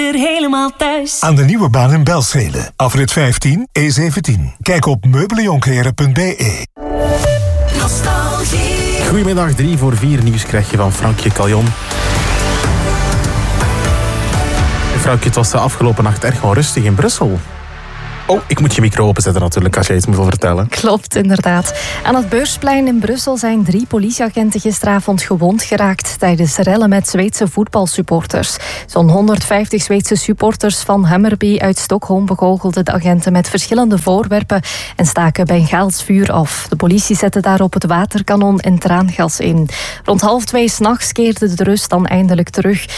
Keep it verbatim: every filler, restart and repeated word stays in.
Helemaal thuis. Aan de nieuwe baan in Belschede. Afrit vijftien, E zeventien. Kijk op meubeljonkeren punt b e. Nostalgie. Goedemiddag, drie voor vier nieuws krijg je van Frankje Caljon. Frankje, het was de afgelopen nacht erg onrustig in Brussel. Oh, ik moet je micro openzetten natuurlijk, als jij iets moet wil vertellen. Klopt, inderdaad. Aan het Beursplein in Brussel zijn drie politieagenten gisteravond gewond geraakt tijdens rellen met Zweedse voetbalsupporters. Zo'n honderdvijftig Zweedse supporters van Hammarby uit Stockholm begoochelden de agenten met verschillende voorwerpen en staken Bengaals vuur af. De politie zette daarop het waterkanon en traangas in. Rond half twee 's nachts keerde de rust dan eindelijk terug.